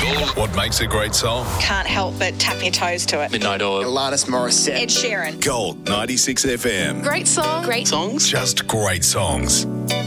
What makes a great song? Can't help but tap your toes to it. Midnight Oil. Alanis Morissette. Ed Sheeran. Gold 96 FM. Great song. Great Songs. Just great songs.